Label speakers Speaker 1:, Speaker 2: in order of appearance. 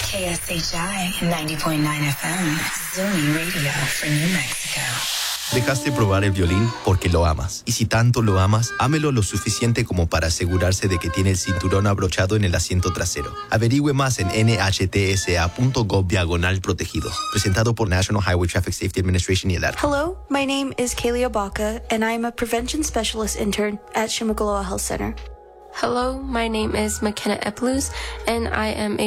Speaker 1: KSHI 90.9 FM, Zuni Radio for New Mexico.
Speaker 2: Dejaste probar el violín porque lo amas. Y si tanto lo amas, ámelo lo suficiente como para asegurarse de que tiene el cinturón abrochado en el asiento trasero. Averigüe más en nhtsa.gov/protegidos. Presentado por National Highway Traffic Safety Administration y el ARC.
Speaker 3: Hello, my name is Kaylee Obaka, and I am a prevention specialist intern at Shimogoloa Health Center.
Speaker 4: Hello, my name is McKenna Eplus, and I am a